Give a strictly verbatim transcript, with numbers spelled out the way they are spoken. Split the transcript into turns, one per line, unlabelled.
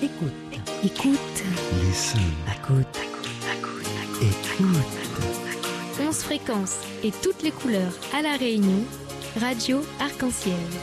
Écoute. Écoute.
Listen.
Écoute.
Écoute.
onze fréquences et toutes les couleurs à La Réunion. Radio Arc-en-Ciel.